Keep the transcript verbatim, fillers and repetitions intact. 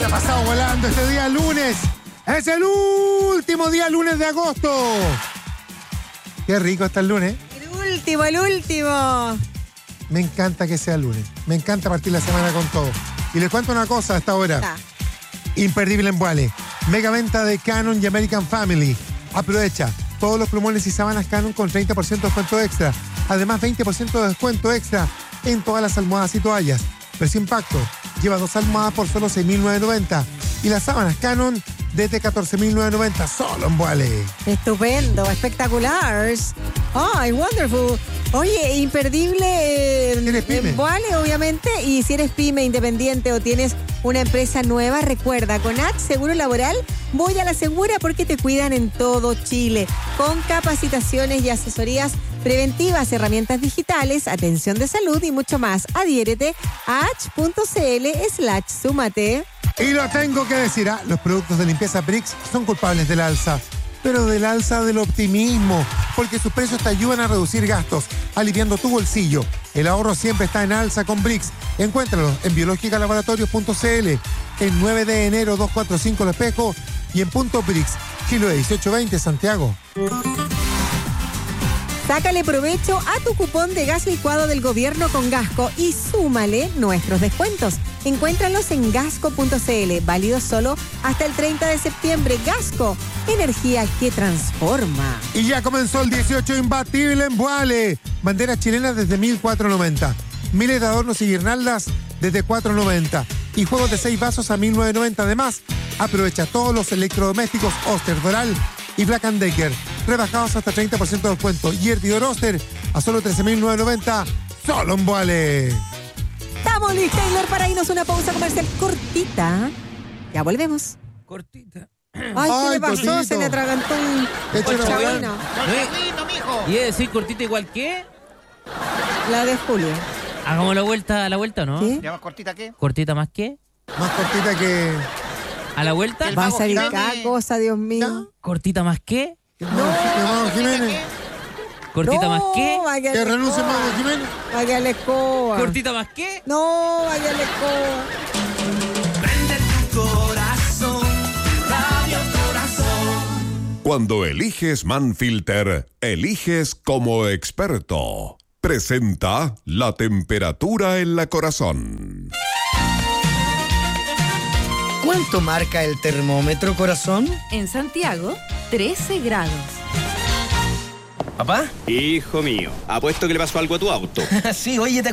ha pasado volando este día lunes. Es el último día lunes de agosto. Qué rico está el lunes. El último, el último. Me encanta que sea lunes. Me encanta partir la semana con todo. Y les cuento una cosa a esta hora. Ah. Imperdible en Vuale. Mega venta de Canon y American Family. Aprovecha todos los plumones y sábanas Canon con treinta por ciento de descuento extra. Además, veinte por ciento de descuento extra en todas las almohadas y toallas. Precio impacto. Lleva dos almohadas por solo seis mil novecientos noventa. Y las sábanas Canon desde catorce mil novecientos noventa. Solo en Vuale. Estupendo, espectacular. Ay, wonderful. Oye, imperdible en, ¿Eres pyme? en Vuale, obviamente. Y si eres pyme, independiente o tienes una empresa nueva, recuerda, con H Seguro Laboral, voy a la segura porque te cuidan en todo Chile. Con capacitaciones y asesorías preventivas, herramientas digitales, atención de salud y mucho más. Adhiérete a h.cl slash súmate. Y lo tengo que decir, ¿ah? Los productos de limpieza Brix son culpables del alza. Pero del alza del optimismo, porque sus precios te ayudan a reducir gastos, aliviando tu bolsillo. El ahorro siempre está en alza con Brix. Encuéntralos en biológica laboratorios punto c l, en nueve de enero doscientos cuarenta y cinco El Espejo y en Punto Brix, Kilo de dieciocho veinte Santiago. Sácale provecho a tu cupón de gas licuado del gobierno con Gasco y súmale nuestros descuentos. Encuéntralos en gasco punto c l, válido solo hasta el treinta de septiembre. Gasco, energía que transforma. Y ya comenzó el dieciocho imbatible en Vuale. Banderas chilenas desde mil cuatrocientos noventa. Miles de adornos y guirnaldas desde cuatrocientos noventa. Y juegos de seis vasos a mil novecientos noventa. Además, aprovecha todos los electrodomésticos Oster, Doral y Black and Decker. Rebajados hasta treinta por ciento de descuento. Y hervidor Oster a solo trece mil novecientos noventa. Solo en Vuale. Estamos Liz Taylor para irnos a una pausa comercial cortita. Ya volvemos. Cortita. Ay, ¿qué Ay, le pasó? Totito. Se le atragantó un Échale, corchavino. ¿Y es decir cortita igual que? La de Julio. Hagamos la vuelta a la vuelta, ¿no? ¿Qué? ¿Ya más cortita qué? ¿Cortita más qué? Más cortita que... ¿A la vuelta? El Va a mago salir Jiménez. cada cosa, Dios mío. ¿Cortita más qué? que Mago Jiménez. ¿Cortita no, más qué? vaya Que la renuncie escoba. Mago Jiménez. Vaya a la escoba. ¿Cortita más qué? No, vaya a la escoba. Cuando eliges Manfilter, eliges como experto. Presenta la temperatura en la corazón. ¿Cuánto marca el termómetro, corazón? En Santiago, trece grados. ¿Papá? Hijo mío, apuesto que le pasó algo a tu auto. Sí, oye, ¿te